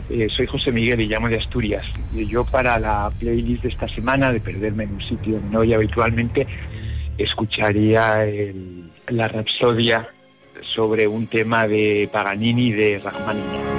Soy José Miguel y llamo de Asturias. Yo, para la playlist de esta semana, de perderme en un sitio no y habitualmente, escucharía la Rapsodia sobre un tema de Paganini y de Rachmaninoff.